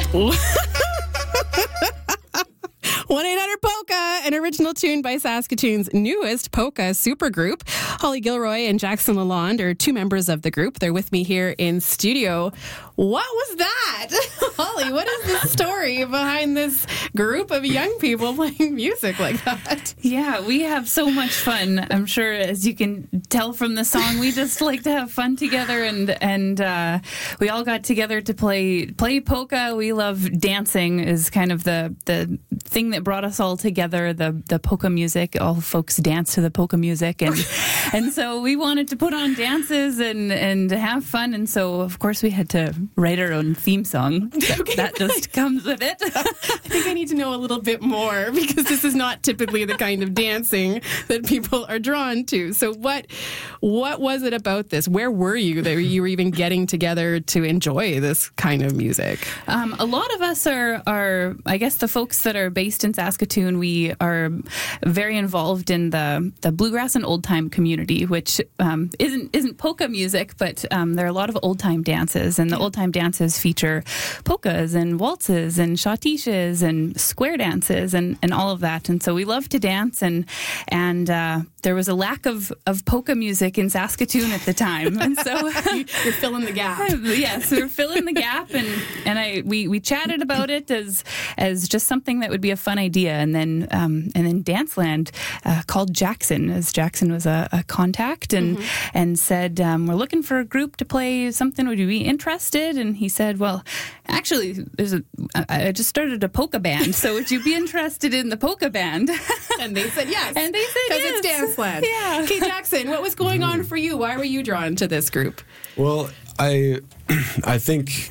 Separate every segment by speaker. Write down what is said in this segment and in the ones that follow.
Speaker 1: 1-800-POLKA, an original tune by Saskatoon's newest polka supergroup. Holly Gilroy and Jackson Lalonde are two members of the group. They're with me here in studio. What was that? Holly, what is the story behind this group of young people playing music like that?
Speaker 2: Yeah, we have so much fun. I'm sure, as you can tell from the song, we just like to have fun together, and we all got together to play polka. We love dancing is kind of the thing that brought us all together, the polka music. All folks dance to the polka music, and so we wanted to put on dances and have fun, and so of course we had to write our own theme song. That just comes with it.
Speaker 1: I think I need to know a little bit more, because this is not typically the kind of dancing that people are drawn to. So what was it about this? Where were you that you were even getting together to enjoy this kind of music?
Speaker 2: A lot of us are, I guess, the folks that are based in Saskatoon. We are very involved in the bluegrass and old time community, which isn't polka music, but there are a lot of old time dances, and the old time dances feature polkas and waltzes and schottisches and square dances and all of that. And so we love to dance, and there was a lack of polka music in Saskatoon at the time, and so
Speaker 1: you're filling the gap.
Speaker 2: Yes, we're filling the gap, and we chatted about it as just something that would be a fun idea, and then Danceland called Jackson, as Jackson was a contact, and said, we're looking for a group to play something. Would you be interested? And he said, well, actually, I just started a polka band, so would you be interested in the polka band?
Speaker 1: And they said yes.
Speaker 2: And they said yes.
Speaker 1: Because it's Danceland.
Speaker 2: Yeah.
Speaker 1: Okay, Jackson, what was going on for you? Why were you drawn to this group?
Speaker 3: Well, I think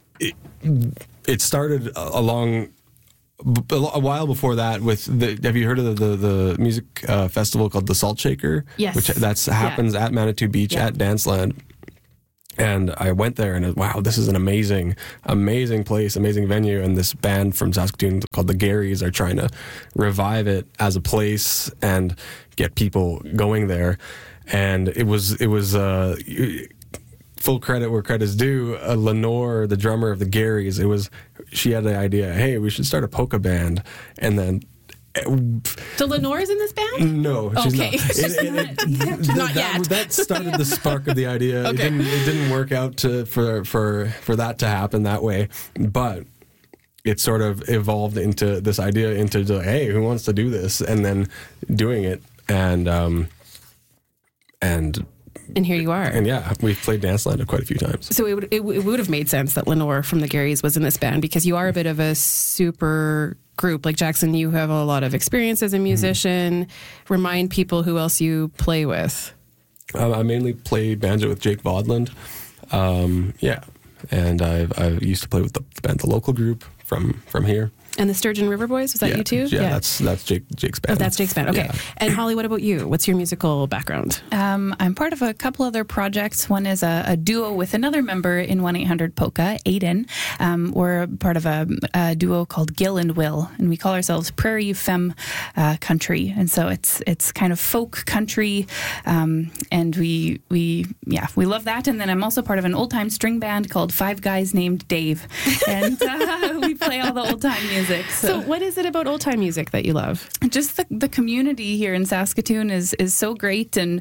Speaker 3: it started a while before that with have you heard of the music festival called the Salt Shaker?
Speaker 1: Yes.
Speaker 3: Which happens at Manitou Beach at Danceland. And I went there and wow, this is an amazing place, amazing venue. And this band from Saskatoon called the Garys are trying to revive it as a place and get people going there. And it was full credit where credit's due. Lenore, the drummer of the Garys, she had the idea, hey, we should start a polka band. And then
Speaker 1: So Lenore's in this band?
Speaker 3: No, she's
Speaker 1: okay.
Speaker 3: not.
Speaker 1: Not yet.
Speaker 3: That started the spark of the idea.
Speaker 1: Okay.
Speaker 3: It didn't work out for that to happen that way, but it sort of evolved into this idea into hey, who wants to do this, and then doing it, and
Speaker 1: here you are.
Speaker 3: And yeah, we've played Danceland quite a few times.
Speaker 1: So it would have made sense that Lenore from the Garys was in this band, because you are a bit of a super group. Like Jackson, you have a lot of experience as a musician. Remind people who else you play with.
Speaker 3: I mainly play banjo with Jake Vodland. And I used to play with the band, the local group from here.
Speaker 1: And the Sturgeon River Boys, was that you too?
Speaker 3: Yeah, that's Jake's band.
Speaker 1: Oh, that's Jake's band. Okay.
Speaker 3: Yeah.
Speaker 1: And Holly, what about you? What's your musical background?
Speaker 2: I'm part of a couple other projects. One is a duo with another member in 1-800-POLKA, Aiden. We're part of a duo called Gil and Will, and we call ourselves Prairie Femme Country. And so it's kind of folk country, and we love that. And then I'm also part of an old time string band called Five Guys Named Dave, and we play all the old time music.
Speaker 1: So what is it about old time music that you love?
Speaker 2: Just the community here in Saskatoon is so great, and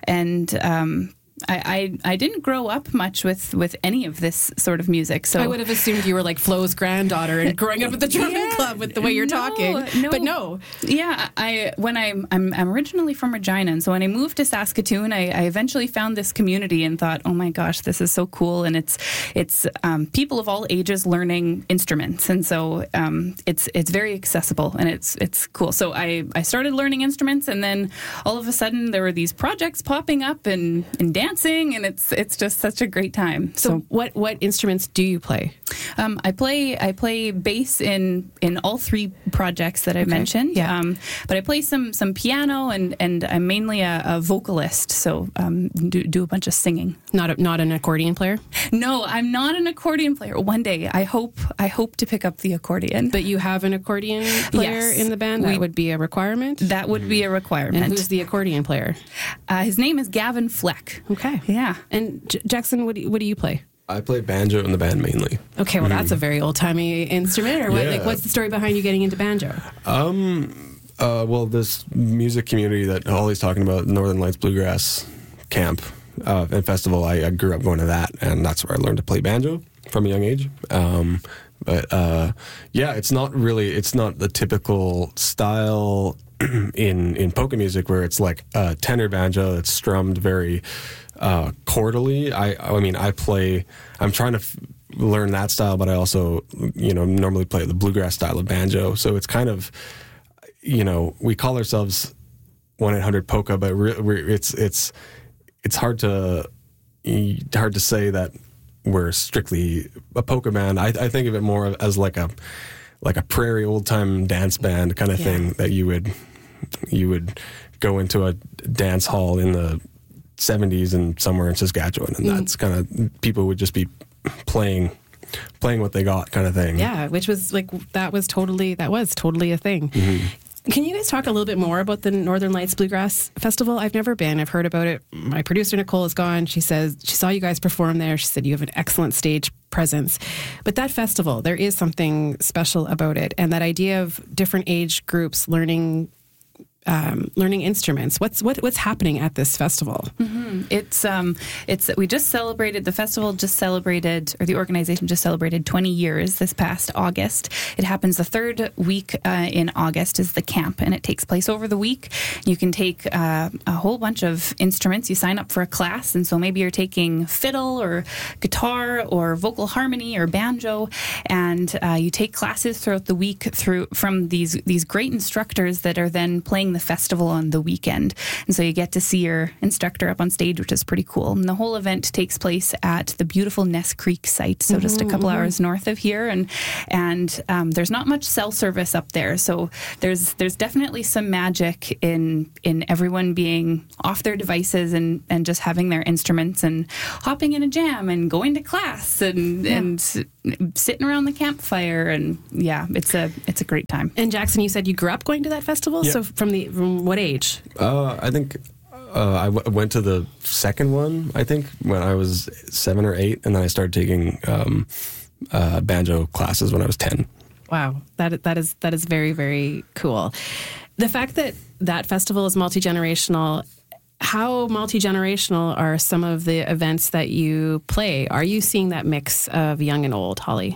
Speaker 2: I didn't grow up much with any of this sort of music. So
Speaker 1: I would have assumed you were like Flo's granddaughter and growing up at the drumming club with the way you're talking. But no.
Speaker 2: Yeah, I'm originally from Regina, and so when I moved to Saskatoon, I eventually found this community and thought, oh my gosh, this is so cool, and it's people of all ages learning instruments, and so it's very accessible and it's cool. So I started learning instruments, and then all of a sudden there were these projects popping up and dancing, and it's just such a great time.
Speaker 1: So what instruments do you play?
Speaker 2: I play bass in all three projects that I mentioned.
Speaker 1: Yeah.
Speaker 2: But I play some piano, and I'm mainly a vocalist, so do a bunch of singing.
Speaker 1: Not an accordion player?
Speaker 2: No, I'm not an accordion player. One day, I hope to pick up the accordion.
Speaker 1: But you have an accordion player in the band? That would be a requirement?
Speaker 2: That would be a requirement.
Speaker 1: And who's the accordion player?
Speaker 2: His name is Gavin Fleck.
Speaker 1: Okay.
Speaker 2: Yeah.
Speaker 1: And Jackson, what do you play?
Speaker 3: I play banjo in the band mainly.
Speaker 1: Okay, well, that's a very old-timey instrument. Or what?
Speaker 3: Yeah.
Speaker 1: Like, what's the story behind you getting into banjo?
Speaker 3: Well, this music community that Holly's talking about, Northern Lights Bluegrass Camp and Festival, I grew up going to that, and that's where I learned to play banjo from a young age. It's not the typical style in polka music where it's like a tenor banjo that's strummed very chordally. I'm trying to learn that style, but I also, normally play the bluegrass style of banjo. So it's kind of, we call ourselves 1-800 Polka, but it's hard to say that we're strictly a polka band. I think of it more as like a prairie old time dance band kind of thing that you would go into a dance hall in the 70s and somewhere in Saskatchewan, and that's kind of, people would just be playing what they got kind of thing.
Speaker 1: Yeah, which was like, that was totally a thing. Mm-hmm. Can you guys talk a little bit more about the Northern Lights Bluegrass Festival? I've never been. I've heard about it. My producer, Nicole, is gone. She says she saw you guys perform there. She said you have an excellent stage presence. But that festival, there is something special about it. And that idea of different age groups learning instruments. What's happening at this festival?
Speaker 2: Mm-hmm. It's we just celebrated, the festival just celebrated, or the organization just celebrated 20 years this past August. It happens the third week in August is the camp, and it takes place over the week. You can take a whole bunch of instruments. You sign up for a class, and so maybe you're taking fiddle or guitar or vocal harmony or banjo, and you take classes throughout the week from these great instructors that are then playing the festival on the weekend. And so you get to see your instructor up on stage, which is pretty cool. And the whole event takes place at the beautiful Ness Creek site, so just a couple hours north of here. And there's not much cell service up there, so there's definitely some magic in everyone being off their devices and just having their instruments and hopping in a jam and going to class and sitting around the campfire. And it's a great time.
Speaker 1: And Jackson, you said you grew up going to that festival?
Speaker 3: Yeah.
Speaker 1: So from what age?
Speaker 3: I think I went to the second one, I think, when I was 7 or 8, and then I started taking banjo classes when I was 10.
Speaker 1: Wow, that is very, very cool. The fact that festival is multi-generational, how multi-generational are some of the events that you play? Are you seeing that mix of young and old, Holly?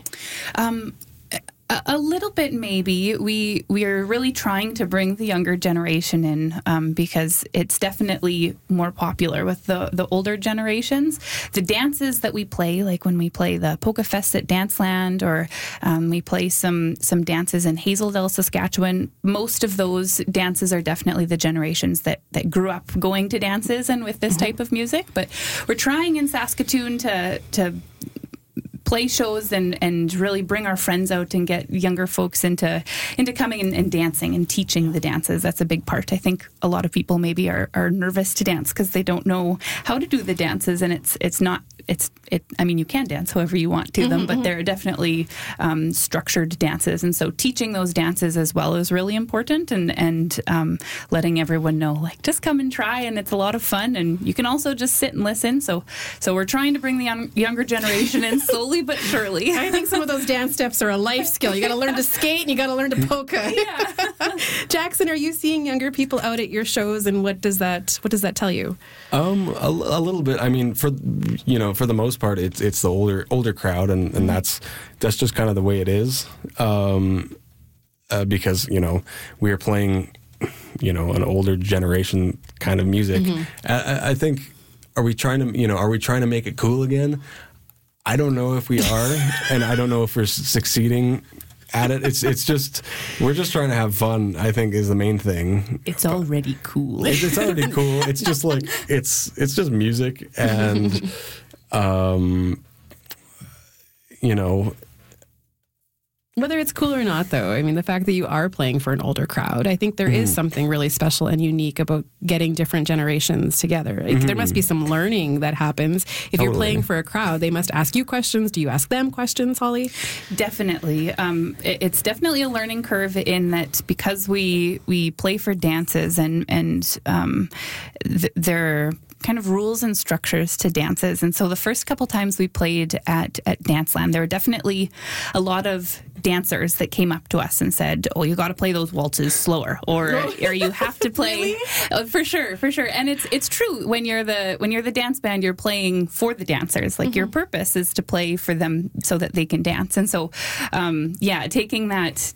Speaker 2: A little bit, maybe. We are really trying to bring the younger generation in because it's definitely more popular with the older generations. The dances that we play, like when we play the Polka Fest at Danceland, or we play some dances in Hazeldale, Saskatchewan, most of those dances are definitely the generations that grew up going to dances and with this type of music. But we're trying in Saskatoon to play shows and really bring our friends out and get younger folks into coming and dancing and teaching the dances. That's a big part. I think a lot of people maybe are nervous to dance because they don't know how to do the dances, and I mean, you can dance however you want to them, but they're definitely structured dances, and so teaching those dances as well is really important, and letting everyone know, like, just come and try, and it's a lot of fun, and you can also just sit and listen. So we're trying to bring the younger generation in slowly but surely.
Speaker 1: I think some of those dance steps are a life skill. You got to learn to skate and you got to learn to polka.
Speaker 2: Yeah.
Speaker 1: Jackson, are you seeing younger people out at your shows, and what does that tell you?
Speaker 3: A little bit. I mean, for the most part, it's the older crowd, and that's just kind of the way it is. Because we are playing an older generation kind of music. I think, are we trying to make it cool again? I don't know if we are, and I don't know if we're succeeding at it. It's just, we're just trying to have fun, I think, is the main thing.
Speaker 2: It's already cool.
Speaker 3: It's already cool. It's just like, it's just music, and
Speaker 1: Whether it's cool or not, though, I mean, the fact that you are playing for an older crowd, I think there is something really special and unique about getting different generations together. Like, there must be some learning that happens. If you're playing for a crowd, they must ask you questions. Do you ask them questions, Holly?
Speaker 2: Definitely. It's definitely a learning curve in that, because we play for dances and they're kind of rules and structures to dances. And so the first couple times we played at Danceland, there were definitely a lot of dancers that came up to us and said, "Oh, you got to play those waltzes slower," or you have to play.
Speaker 1: Really?
Speaker 2: For sure. And it's true when you're the dance band, you're playing for the dancers. Like your purpose is to play for them so that they can dance. And so, taking that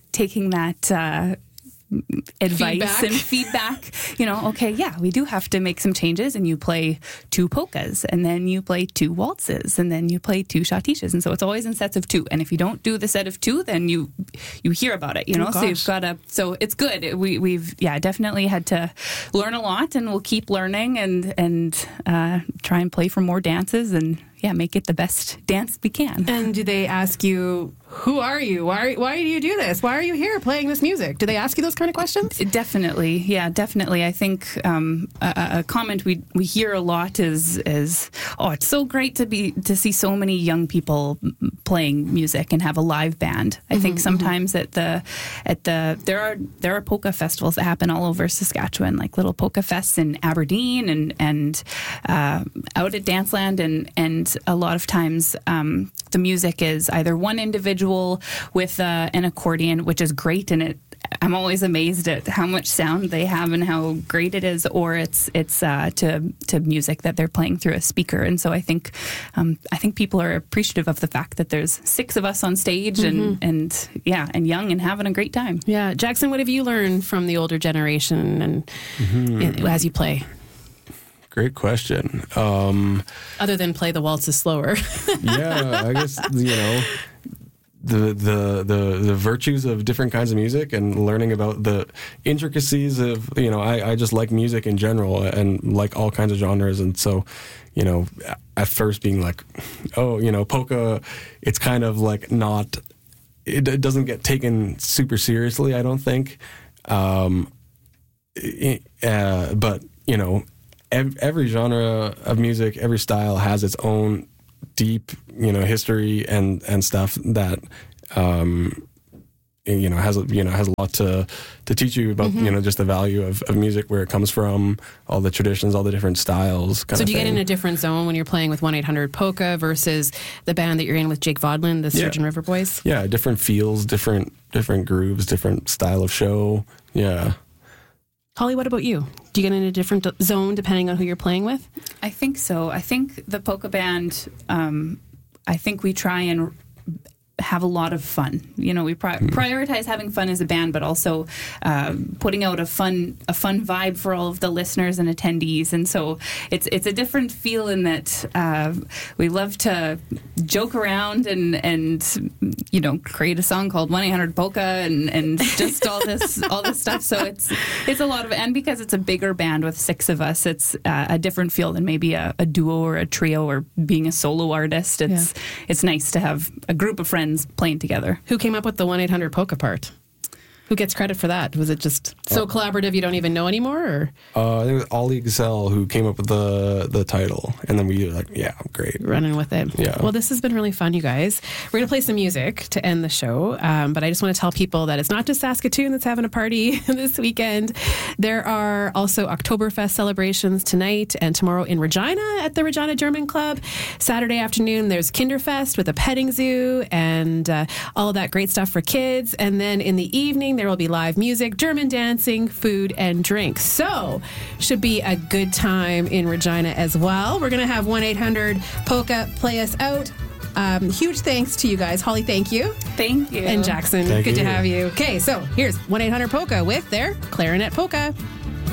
Speaker 2: advice and feedback, we do have to make some changes, and you play 2 polkas, and then you play 2 waltzes, and then you play 2 schottisches, and so it's always in sets of 2. And if you don't do the set of 2, then you hear about it, so you've got to, so it's good. We've definitely had to learn a lot, and we'll keep learning and try and play for more dances and make it the best dance we can.
Speaker 1: And do they ask you, who are you? Why do you do this? Why are you here playing this music? Do they ask you those kind of questions?
Speaker 2: Definitely. Yeah, definitely. I think a comment we hear a lot is, "Oh, it's so great to see so many young people playing music and have a live band." I think sometimes there are polka festivals that happen all over Saskatchewan, like little polka fests in Aberdeen and out at Danceland, and a lot of times the music is either one individual with an accordion, which is great, and I'm always amazed at how much sound they have and how great it is, or it's to music that they're playing through a speaker. And so I think people are appreciative of the fact that there's 6 of us on stage and young and having a great time.
Speaker 1: Yeah, Jackson, what have you learned from the older generation and as you play?
Speaker 3: Great question.
Speaker 1: Other than play the waltzes slower.
Speaker 3: Yeah, I guess, the virtues of different kinds of music and learning about the intricacies of, I just like music in general and like all kinds of genres. And so, at first being like, polka, it's kind of like it doesn't get taken super seriously, I don't think. But, every genre of music, every style has its own deep, history and stuff that, has a lot to teach you about, just the value of music, where it comes from, all the traditions, all the different styles.
Speaker 1: So do you get in a different zone when you're playing with 1-800 Polka versus the band that you're in with Jake Vodlin, the Sturgeon River Boys?
Speaker 3: Yeah, different feels, different grooves, different style of show. Yeah.
Speaker 1: Holly, what about you? Do you get in a different zone depending on who you're playing with?
Speaker 2: I think so. I think the polka band, I think we try and have a lot of fun. We prioritize having fun as a band, but also putting out a fun vibe for all of the listeners and attendees. And so it's a different feel in that we love to joke around and create a song called 1-800 Polka and just all this stuff. So it's a lot of, and because it's a bigger band with 6 of us, it's a different feel than maybe a duo or a trio or being a solo artist. It's nice to have a group of friends playing together.
Speaker 1: Who came up with the 1-800 Polka part? Who gets credit for that? Was it just so collaborative you don't even know anymore? Or?
Speaker 3: I think it was Ollie Gazelle who came up with the title. And then we were like, yeah, great.
Speaker 1: Running with it.
Speaker 3: Yeah.
Speaker 1: Well, this has been really fun, you guys. We're going to play some music to end the show. But I just want to tell people that it's not just Saskatoon that's having a party this weekend. There are also Oktoberfest celebrations tonight and tomorrow in Regina at the Regina German Club. Saturday afternoon, there's Kinderfest with a petting zoo and all of that great stuff for kids. And then in the evening, there will be live music, German dancing, food, and drinks. So, should be a good time in Regina as well. We're going to have 1-800 Polka play us out. Huge thanks to you guys. Holly, thank you.
Speaker 2: Thank you.
Speaker 1: And Jackson,
Speaker 3: Thank
Speaker 1: good
Speaker 3: you.
Speaker 1: to have you. Okay, so here's 1-800 Polka with their Clarinet Polka.